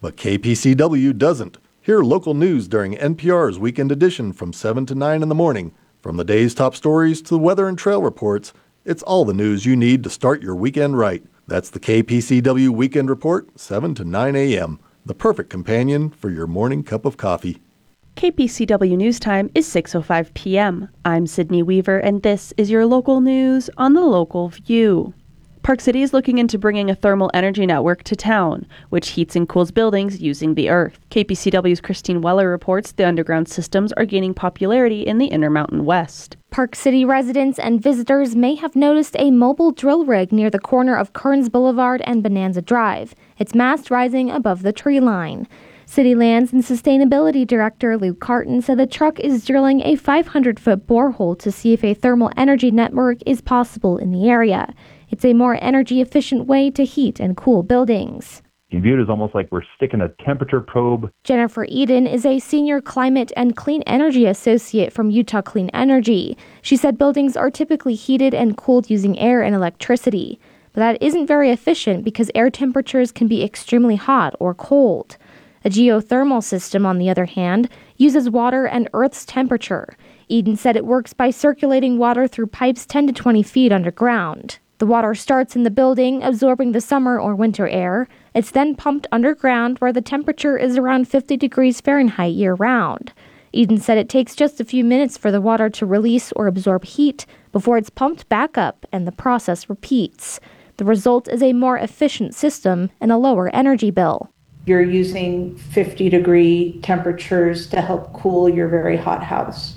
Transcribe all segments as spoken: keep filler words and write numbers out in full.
But K P C W doesn't. Hear local news during N P R's Weekend Edition from seven to nine in the morning. From the day's top stories to the weather and trail reports, it's all the news you need to start your weekend right. That's the K P C W Weekend Report, seven to nine a.m., the perfect companion for your morning cup of coffee. K P C W News Time is six oh five p.m. I'm Sydney Weaver, and this is your local news on the Local View. Park City is looking into bringing a thermal energy network to town, which heats and cools buildings using the earth. K P C W's Christine Weller reports the underground systems are gaining popularity in the Intermountain West. Park City residents and visitors may have noticed a mobile drill rig near the corner of Kearns Boulevard and Bonanza Drive, its mast rising above the tree line. City Lands and Sustainability Director Luke Carton said the truck is drilling a five hundred foot borehole to see if a thermal energy network is possible in the area. It's a more energy-efficient way to heat and cool buildings. You view it as almost like we're sticking a temperature probe. Jennifer Eden is a senior climate and clean energy associate from Utah Clean Energy. She said buildings are typically heated and cooled using air and electricity. But that isn't very efficient because air temperatures can be extremely hot or cold. A geothermal system, on the other hand, uses water and Earth's temperature. Eden said it works by circulating water through pipes ten to twenty feet underground. The water starts in the building, absorbing the summer or winter air. It's then pumped underground where the temperature is around fifty degrees Fahrenheit year-round. Eden said it takes just a few minutes for the water to release or absorb heat before it's pumped back up and the process repeats. The result is a more efficient system and a lower energy bill. You're using fifty degree temperatures to help cool your very hot house.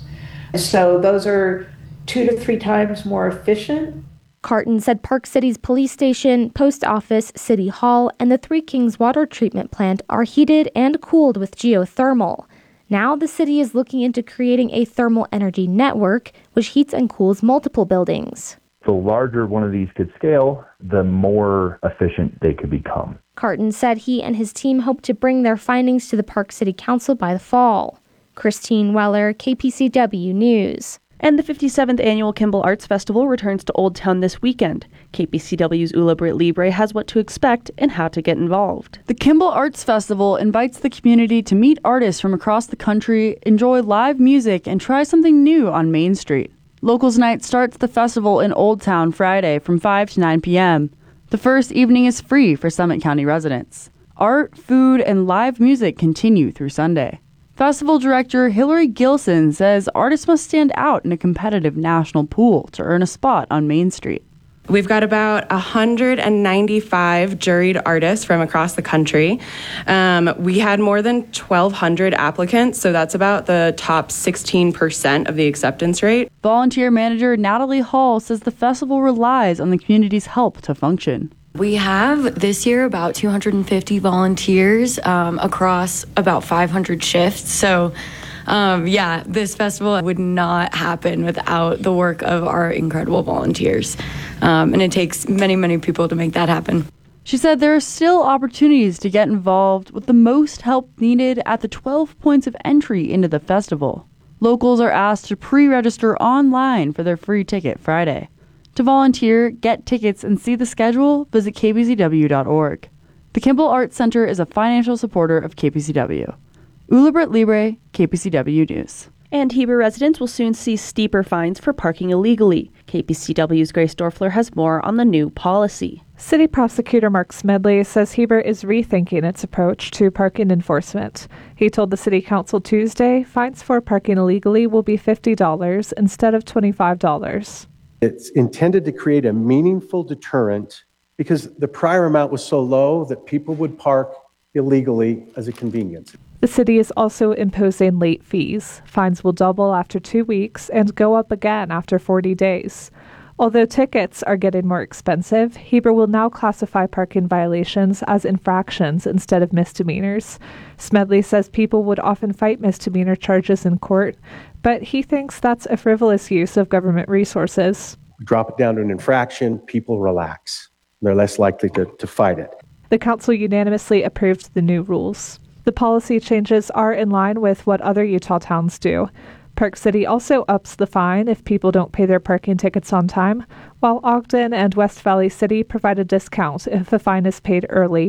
So those are two to three times more efficient. Carton said Park City's police station, post office, city hall, and the Three Kings water treatment plant are heated and cooled with geothermal. Now the city is looking into creating a thermal energy network, which heats and cools multiple buildings. The larger one of these could scale, the more efficient they could become. Carton said he and his team hope to bring their findings to the Park City Council by the fall. Christine Weller, K P C W News. And the fifty-seventh Annual Kimball Arts Festival returns to Old Town this weekend. K P C W's Ula Britt Libre has what to expect and how to get involved. The Kimball Arts Festival invites the community to meet artists from across the country, enjoy live music, and try something new on Main Street. Locals Night starts the festival in Old Town Friday from five to nine p.m. The first evening is free for Summit County residents. Art, food, and live music continue through Sunday. Festival director Hillary Gilson says artists must stand out in a competitive national pool to earn a spot on Main Street. We've got about one hundred ninety-five juried artists from across the country. Um, we had more than twelve hundred applicants, so that's about the top sixteen percent of the acceptance rate. Volunteer manager Natalie Hall says the festival relies on the community's help to function. We have this year about two hundred fifty volunteers um, across about five hundred shifts. So, um, yeah, this festival would not happen without the work of our incredible volunteers. Um, and it takes many, many people to make that happen. She said there are still opportunities to get involved, with the most help needed at the twelve points of entry into the festival. Locals are asked to pre-register online for their free ticket Friday. To volunteer, get tickets, and see the schedule, visit k b c w dot org. The Kimball Arts Center is a financial supporter of K P C W. Ula Britt Libre, K P C W News. And Heber residents will soon see steeper fines for parking illegally. K P C W's Grace Dorfler has more on the new policy. City Prosecutor Mark Smedley says Heber is rethinking its approach to parking enforcement. He told the City Council Tuesday fines for parking illegally will be fifty dollars instead of twenty-five dollars. It's intended to create a meaningful deterrent because the prior amount was so low that people would park illegally as a convenience. The city is also imposing late fees. Fines will double after two weeks and go up again after forty days. Although tickets are getting more expensive, Heber will now classify parking violations as infractions instead of misdemeanors. Smedley says people would often fight misdemeanor charges in court, but he thinks that's a frivolous use of government resources. We drop it down to an infraction, people relax. They're less likely to, to fight it. The council unanimously approved the new rules. The policy changes are in line with what other Utah towns do. Park City also ups the fine if people don't pay their parking tickets on time, while Ogden and West Valley City provide a discount if a fine is paid early.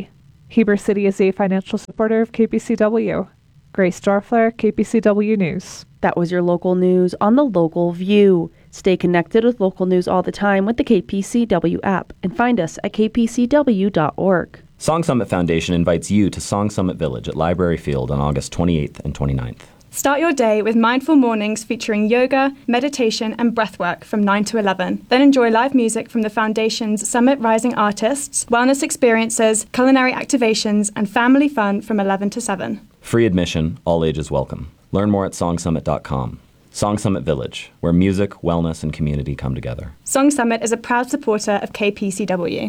Heber City is a financial supporter of K P C W. Grace Dorfler, K P C W News. That was your local news on the Local View. Stay connected with local news all the time with the K P C W app and find us at k p c w dot org. Song Summit Foundation invites you to Song Summit Village at Library Field on August twenty-eighth and twenty-ninth. Start your day with mindful mornings featuring yoga, meditation, and breathwork from nine to eleven. Then enjoy live music from the Foundation's Summit Rising artists, wellness experiences, culinary activations, and family fun from eleven to seven. Free admission, all ages welcome. Learn more at song summit dot com. Song Summit Village, where music, wellness, and community come together. Song Summit is a proud supporter of K P C W.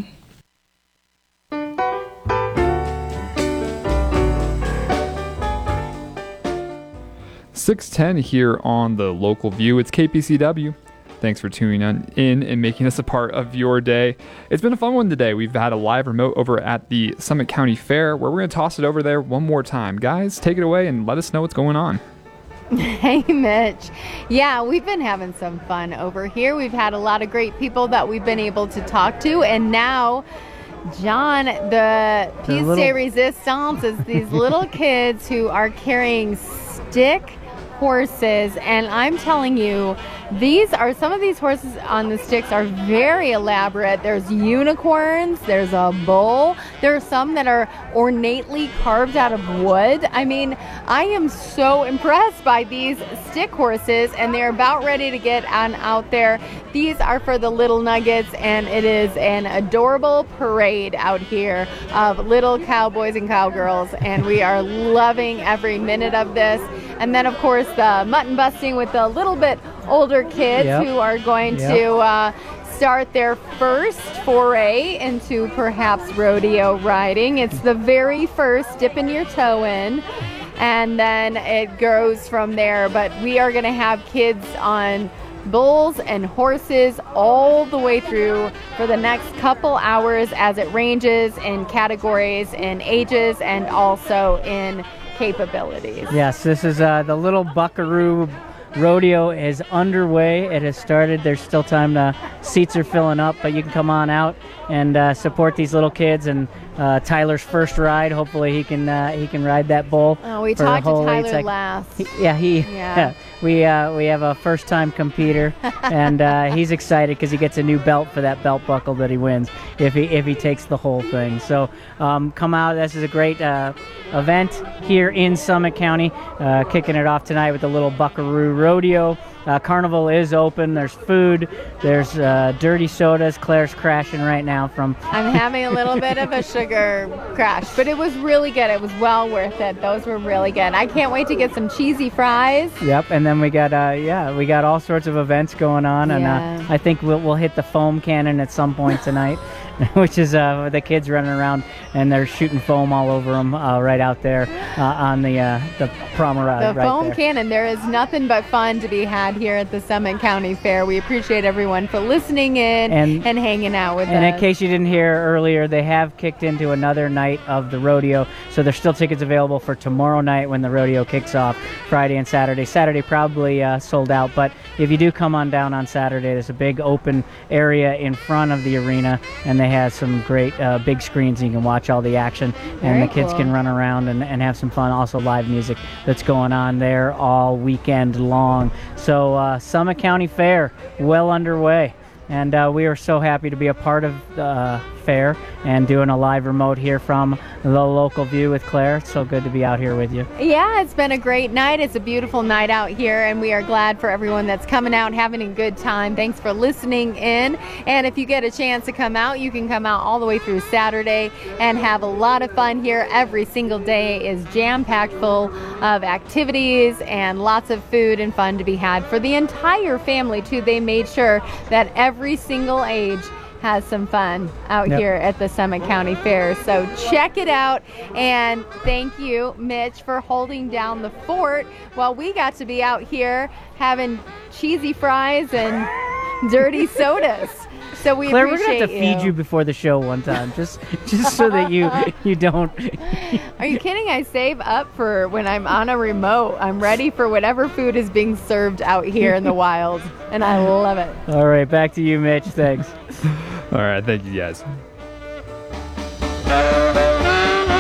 six ten here on the Local View. It's K P C W. Thanks for tuning in and making us a part of your day. It's been a fun one today. We've had a live remote over at the Summit County Fair where we're going to toss it over there one more time. Guys, take it away and let us know what's going on. Hey, Mitch. Yeah, we've been having some fun over here. We've had a lot of great people that we've been able to talk to. And now, John, the piece little... de resistance is these little kids who are carrying stick horses, and I'm telling you, these are some of these horses on the sticks are very elaborate. There's unicorns, there's a bull, there are some that are ornately carved out of wood. I mean, I am so impressed by these stick horses, and they're about ready to get on out there. These are for the little nuggets, and it is an adorable parade out here of little cowboys and cowgirls, and we are loving every minute of this. And then, of course, the mutton busting with the little bit older kids yep. who are going yep. to uh, start their first foray into perhaps rodeo riding. It's the very first dipping your toe in, and then it goes from there. But we are going to have kids on bulls and horses all the way through for the next couple hours, as it ranges in categories, in ages, and also in capabilities. Yes, this is uh, the Little Buckaroo Rodeo is underway. It has started. There's still time to, seats are filling up, but you can come on out and uh, support these little kids. And uh, Tyler's first ride, hopefully he can uh, he can ride that bull. Oh, we talked to Tyler last. He, yeah, he. Yeah. yeah. We uh, we have a first-time competitor, and uh, he's excited because he gets a new belt for that belt buckle that he wins if he if he takes the whole thing. So um, come out. This is a great uh, event here in Summit County, uh, kicking it off tonight with the Little Buckaroo Rodeo. Uh, Carnival is open. There's food. There's uh, dirty sodas. Claire's crashing right now from... I'm having a little bit of a sugar crash, but it was really good. It was well worth it. Those were really good. I can't wait to get some cheesy fries. Yep, and then we got, uh, yeah, we got all sorts of events going on, and yeah. uh, I think we'll, we'll hit the foam cannon at some point tonight, which is uh, the kids running around, and they're shooting foam all over them uh, right out there uh, on the uh, the promenade. The right foam there. cannon. There is nothing but fun to be had here at the Summit County Fair. We appreciate everyone for listening in and, and hanging out with and us. And in case you didn't hear earlier, they have kicked into another night of the rodeo, so there's still tickets available for tomorrow night when the rodeo kicks off, Friday and Saturday. Saturday probably uh, sold out, but if you do come on down on Saturday, there's a big open area in front of the arena, and they have some great uh, big screens, and you can watch all the action, and Very the kids cool. can run around and, and have some fun. Also live music that's going on there all weekend long. So uh, Summit County Fair well underway, and uh, we are so happy to be a part of the uh, fair and doing a live remote here from the Local View with Claire. It's so good to be out here with you. Yeah, it's been a great night. It's a beautiful night out here, and we are glad for everyone that's coming out having a good time. Thanks for listening in, and if you get a chance to come out, you can come out all the way through Saturday and have a lot of fun here. Every single day is jam-packed full of activities and lots of food and fun to be had for the entire family too. They made sure that every single age has some fun out Yep. here at the Summit County Fair. So check it out, and thank you, Mitch, for holding down the fort while we got to be out here having cheesy fries and dirty sodas. So we Claire, we're appreciate gonna have to feed you before the show one time, just just so that you you don't. Are you kidding? I save up for when I'm on a remote. I'm ready for whatever food is being served out here in the wild, and I love it. All right, back to you, Mitch. Thanks. All right, thank you guys.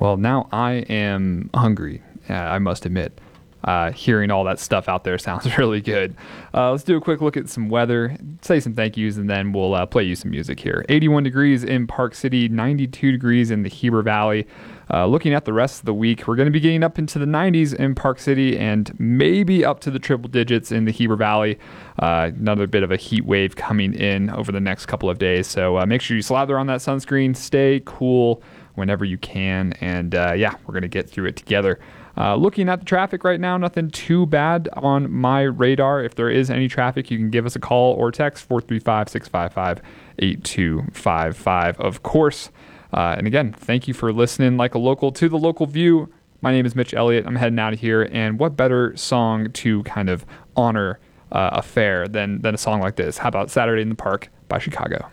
Well, now I am hungry, uh, I must admit. Uh, hearing all that stuff out there sounds really good. Uh, let's do a quick look at some weather, say some thank yous, and then we'll uh, play you some music here. eighty-one degrees in Park City, ninety-two degrees in the Heber Valley. Uh, looking at the rest of the week, we're going to be getting up into the nineties in Park City and maybe up to the triple digits in the Heber Valley. Uh, another bit of a heat wave coming in over the next couple of days. So uh, make sure you slather on that sunscreen, stay cool whenever you can, and uh, yeah, we're going to get through it together. Uh, looking at the traffic right now, nothing too bad on my radar. If there is any traffic, you can give us a call or text four three five, six five five, eight two five five, of course. Uh, and again, thank you for listening like a local to The Local View. My name is Mitch Elliott. I'm heading out of here, and what better song to kind of honor uh, a fair than, than a song like this? How about Saturday in the Park by Chicago?